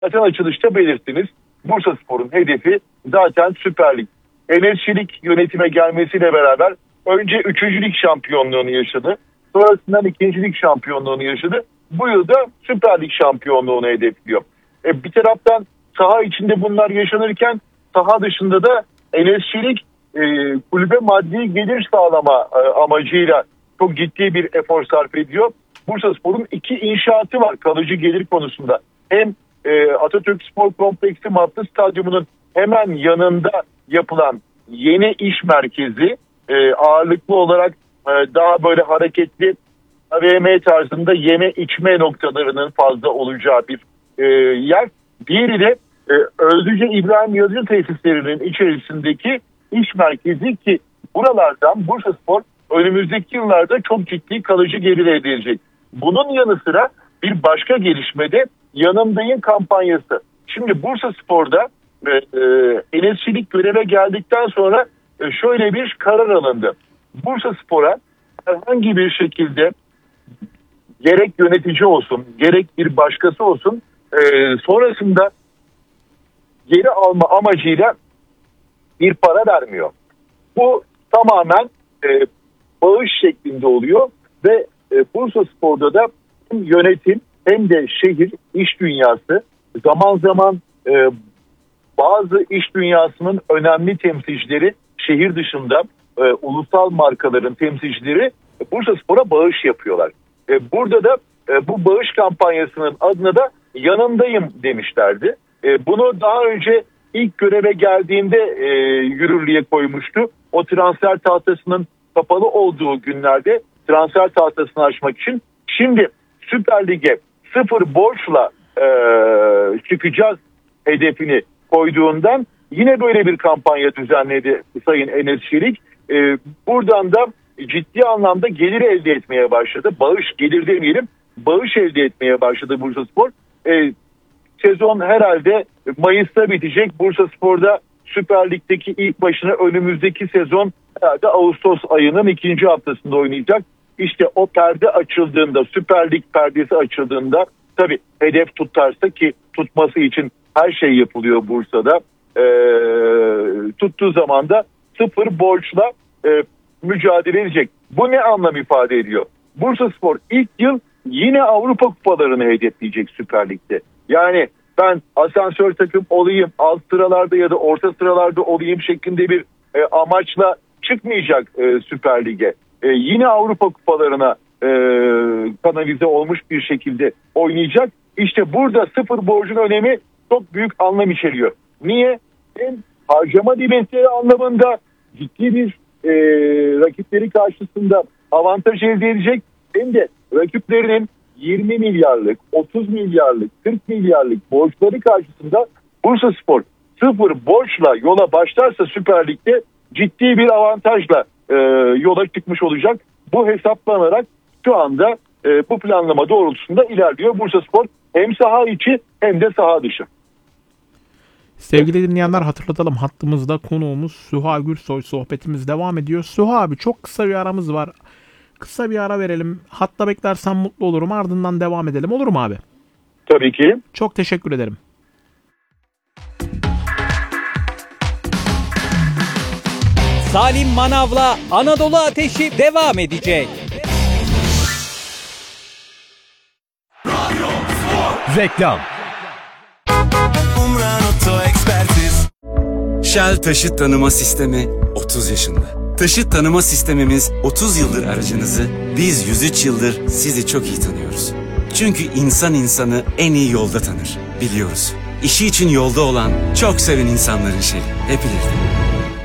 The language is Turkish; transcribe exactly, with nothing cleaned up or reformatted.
Zaten açılışta belirttiniz. Bursaspor'un hedefi zaten Süper Lig. Enes Çelik yönetime gelmesiyle beraber önce üçüncü lig şampiyonluğunu yaşadı. Sonrasından ikinci lig şampiyonluğunu yaşadı. Bu yılda Süper Lig şampiyonluğunu hedefliyor. E, bir taraftan saha içinde bunlar yaşanırken saha dışında da Enes Çelik e, kulübe maddi gelir sağlama e, amacıyla çok ciddi bir efor sarf ediyor. Bursaspor'un iki inşaatı var kalıcı gelir konusunda. Hem e, Atatürk Spor Kompleksi Matlı Stadyumu'nun hemen yanında yapılan yeni iş merkezi e, ağırlıklı olarak e, daha böyle hareketli A V M tarzında yeme içme noktalarının fazla olacağı bir e, yer. Diğeri de e, Özlüce İbrahim Yazıcı tesislerinin içerisindeki iş merkezi ki buralardan Bursaspor önümüzdeki yıllarda çok ciddi kalıcı gelir elde edecek. Bunun yanı sıra bir başka gelişmede Yanımdayım kampanyası. Şimdi Bursaspor'da e, e, Enes Çelik göreve geldikten sonra e, şöyle bir karar alındı. Bursaspor'a herhangi bir şekilde gerek yönetici olsun, gerek bir başkası olsun e, sonrasında geri alma amacıyla bir para vermiyor. Bu tamamen e, bağış şeklinde oluyor ve e, Bursaspor'da da hem yönetim hem de şehir, iş dünyası zaman zaman e, bazı iş dünyasının önemli temsilcileri şehir dışında e, ulusal markaların temsilcileri Bursaspor'a bağış yapıyorlar. E, burada da e, bu bağış kampanyasının adına da yanındayım demişlerdi. E, bunu daha önce ilk göreve geldiğinde e, yürürlüğe koymuştu. O transfer tahtasının kapalı olduğu günlerde transfer tahtasını açmak için. Şimdi Süper Lig'e sıfır borçla e, çıkacağız hedefini koyduğundan yine böyle bir kampanya düzenledi Sayın Enes Çelik. E, buradan da ciddi anlamda gelir elde etmeye başladı. Bağış, gelir demeyelim, bağış elde etmeye başladı Bursaspor. E, sezon herhalde Mayıs'ta bitecek. Bursaspor'da Süper Lig'deki ilk başına önümüzdeki sezon herhalde Ağustos ayının ikinci haftasında oynayacak. İşte o perde açıldığında, Süper Lig perdesi açıldığında tabii hedef tutarsa ki tutması için her şey yapılıyor Bursa'da. E, tuttuğu zaman da sıfır borçla e, mücadele edecek. Bu ne anlam ifade ediyor? Bursaspor ilk yıl yine Avrupa kupalarını hedefleyecek Süper Lig'de. Yani ben asansör takım olayım, alt sıralarda ya da orta sıralarda olayım şeklinde bir e, amaçla çıkmayacak e, Süper Lig'e. E, yine Avrupa kupalarına e, kanalize olmuş bir şekilde oynayacak. İşte burada sıfır borcun önemi çok büyük anlam içeriyor. Niye? Hem harcama limitleri anlamında ciddi bir e, rakipleri karşısında avantaj elde edecek. Hem de rakiplerinin yirmi milyarlık, otuz milyarlık, kırk milyarlık borçları karşısında Bursaspor sıfır borçla yola başlarsa Süper Lig'de ciddi bir avantajla e, yola çıkmış olacak. Bu hesaplanarak şu anda e, bu planlama doğrultusunda ilerliyor Bursaspor hem saha içi hem de saha dışı. Sevgili dinleyenler, hatırlatalım, hattımızda konuğumuz Süha Gürsoy, sohbetimiz devam ediyor. Süha abi, çok kısa bir aramız var. Kısa bir ara verelim. Hatta beklersen mutlu olurum. Ardından devam edelim. Olur mu abi? Tabii ki. Çok teşekkür ederim. Salim Manav'la Anadolu Ateşi devam edecek. Reklam. Shell Taşıt Tanıma Sistemi otuz yaşında. Taşıt tanıma sistemimiz otuz yıldır aracınızı, biz yüz üç yıldır sizi çok iyi tanıyoruz. Çünkü insan insanı en iyi yolda tanır, biliyoruz. İşi için yolda olan, çok seven insanların Shell'i, hep ileride.